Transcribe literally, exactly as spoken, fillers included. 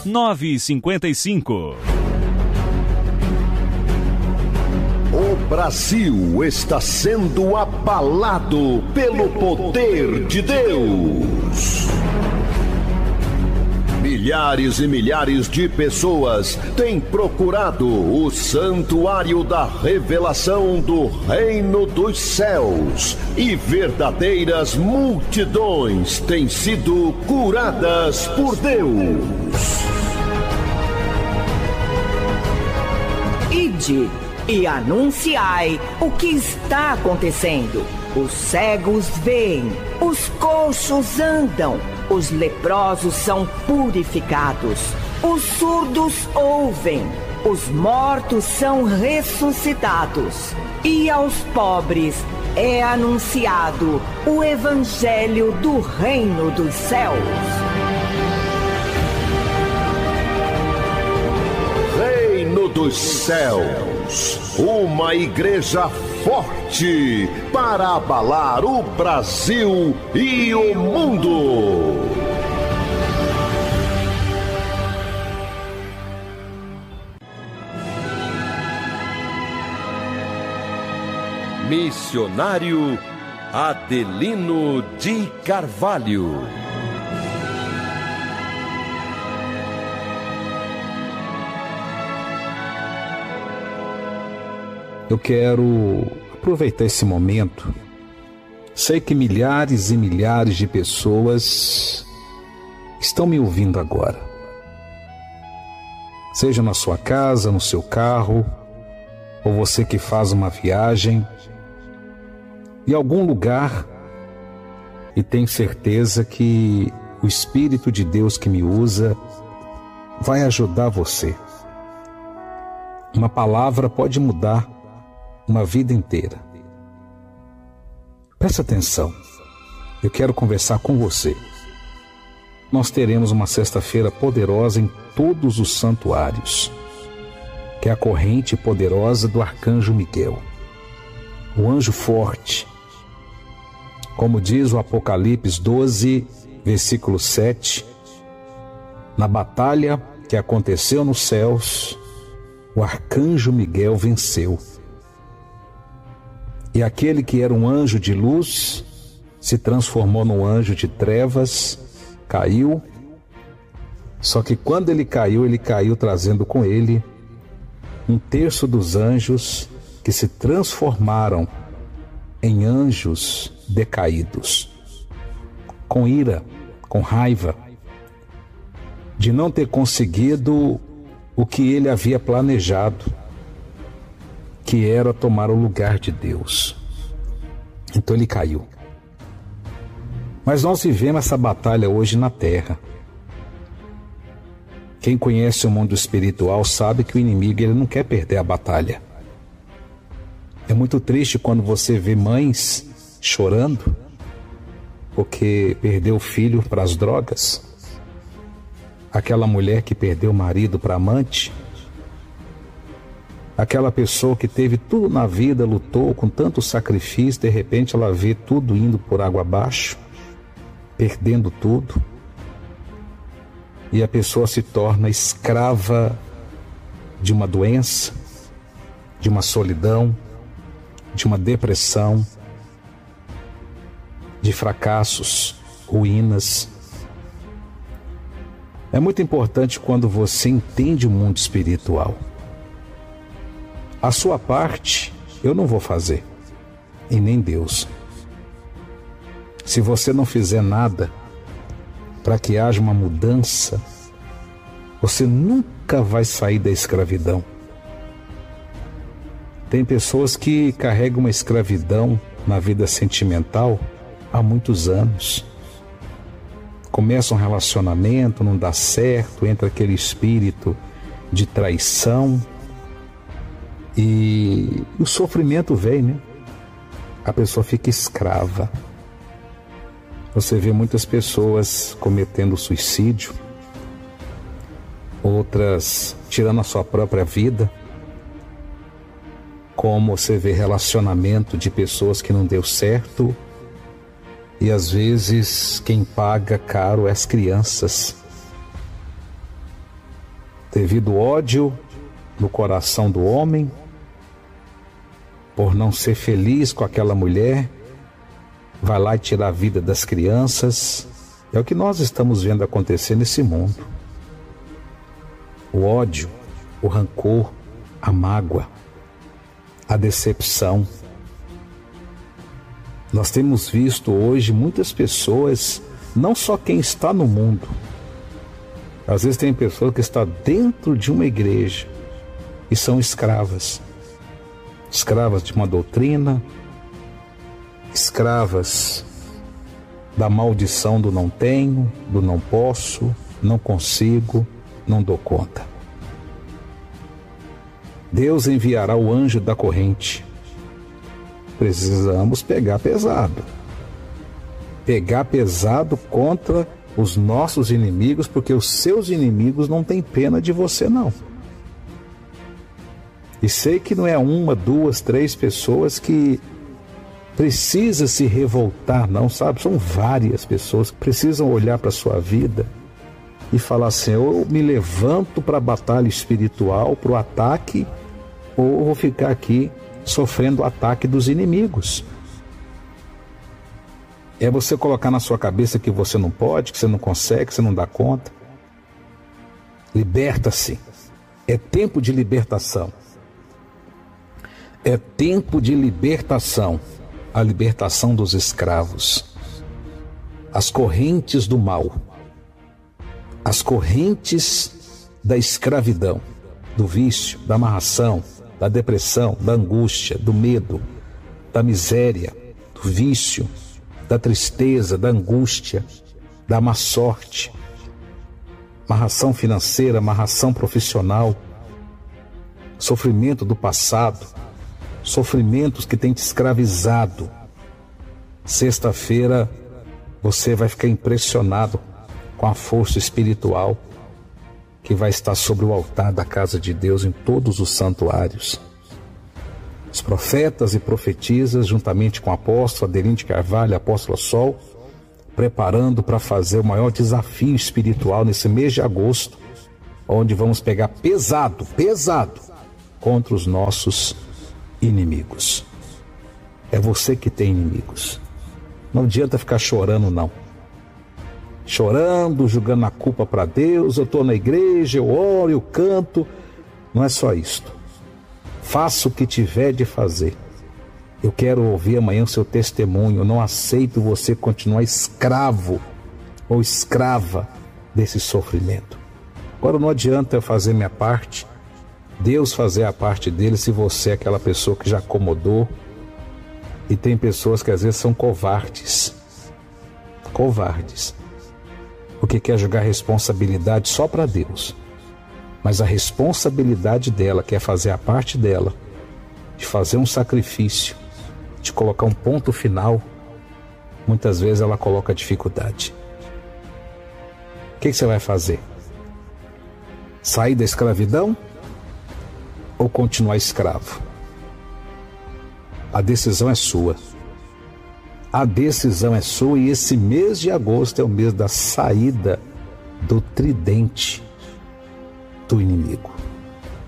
nove cinco cinco. O Brasil está sendo abalado pelo poder de Deus. Milhares e milhares de pessoas têm procurado o santuário da revelação do Reino dos Céus e verdadeiras multidões têm sido curadas por Deus. Ide e anunciai o que está acontecendo. Os cegos veem, os coxos andam, os leprosos são purificados, os surdos ouvem, os mortos são ressuscitados, e aos pobres é anunciado o Evangelho do Reino dos Céus. Reino dos Céus, uma igreja forte para abalar o Brasil e o mundo. Missionário Adelino de Carvalho. Eu quero aproveitar esse momento. Sei que milhares e milhares de pessoas estão me ouvindo agora. Seja na sua casa, no seu carro, ou você que faz uma viagem, em algum lugar, e tenho certeza que o Espírito de Deus que me usa vai ajudar você. Uma palavra pode mudar uma vida inteira. Presta atenção, eu quero conversar com você. Nós teremos uma sexta-feira poderosa em todos os santuários, que é a corrente poderosa do Arcanjo Miguel, o anjo forte. Como diz o Apocalipse doze, versículo sete, na batalha que aconteceu nos céus, o Arcanjo Miguel venceu. E aquele que era um anjo de luz se transformou num anjo de trevas, caiu. Só que quando ele caiu, ele caiu trazendo com ele um terço dos anjos que se transformaram em anjos decaídos, com ira, com raiva, de não ter conseguido o que ele havia planejado, que era tomar o lugar de Deus. Então ele caiu. Mas nós vivemos essa batalha hoje na terra. Quem conhece o mundo espiritual sabe que o inimigo ele não quer perder a batalha. É muito triste quando você vê mães chorando porque perdeu o filho para as drogas. Aquela mulher que perdeu o marido para amante. Aquela pessoa que teve tudo na vida, lutou com tanto sacrifício, de repente ela vê tudo indo por água abaixo, perdendo tudo. E a pessoa se torna escrava de uma doença, de uma solidão, de uma depressão, de fracassos, ruínas. É muito importante quando você entende o mundo espiritual. A sua parte eu não vou fazer, e nem Deus. Se você não fizer nada para que haja uma mudança, você nunca vai sair da escravidão. Tem pessoas que carregam uma escravidão na vida sentimental há muitos anos. Começa um relacionamento, não dá certo, entra aquele espírito de traição e o sofrimento vem, né? A pessoa fica escrava. Você vê muitas pessoas cometendo suicídio, outras tirando a sua própria vida, como você vê relacionamento de pessoas que não deu certo, e às vezes quem paga caro é as crianças. devido ao ódio no coração do homem, por não ser feliz com aquela mulher, vai lá e tira a vida das crianças. É o que nós estamos vendo acontecer nesse mundo. O ódio, o rancor, a mágoa, a decepção. Nós temos visto hoje muitas pessoas, não só quem está no mundo, às vezes tem pessoas que estão dentro de uma igreja e são escravas. Escravas de uma doutrina, escravas da maldição do não tenho, do não posso, não consigo, não dou conta. Deus enviará o anjo da corrente. Precisamos pegar pesado. Pegar pesado contra os nossos inimigos, porque os seus inimigos não têm pena de você, não. E sei que não é uma, duas, três pessoas que precisa se revoltar, não, sabe? São várias pessoas que precisam olhar para a sua vida e falar assim: eu me levanto para a batalha espiritual, para o ataque, ou vou ficar aqui sofrendo o ataque dos inimigos. É você colocar na sua cabeça que você não pode, que você não consegue, que você não dá conta. Liberta-se. É tempo de libertação. É tempo de libertação. A libertação dos escravos. As correntes do mal. As correntes da escravidão, do vício, da amarração, da depressão, da angústia, do medo, da miséria, do vício, da tristeza, da angústia, da má sorte, amarração financeira, amarração profissional, sofrimento do passado, sofrimentos que têm te escravizado. Sexta-feira você vai ficar impressionado com a força espiritual que vai estar sobre o altar da casa de Deus em todos os santuários. Os profetas e profetisas, juntamente com o apóstolo Adelino de Carvalho, apóstolo Sol, preparando para fazer o maior desafio espiritual nesse mês de agosto, onde vamos pegar pesado, pesado, contra os nossos inimigos. É você que tem inimigos. Não adianta ficar chorando, não. Chorando, jogando a culpa para Deus, eu estou na igreja, eu oro, eu canto. Não é só isto. Faça o que tiver de fazer. Eu quero ouvir amanhã o seu testemunho. Eu não aceito você continuar escravo ou escrava desse sofrimento. Agora não adianta eu fazer minha parte, Deus fazer a parte dele, se você é aquela pessoa que já acomodou. E tem pessoas que às vezes são covardes. Covardes. Porque quer jogar responsabilidade só para Deus. Mas a responsabilidade dela, que é fazer a parte dela, de fazer um sacrifício, de colocar um ponto final, muitas vezes ela coloca dificuldade. O que, que você vai fazer? Sair da escravidão ou continuar escravo? A decisão é sua. A decisão é sua, e esse mês de agosto é o mês da saída do tridente do inimigo.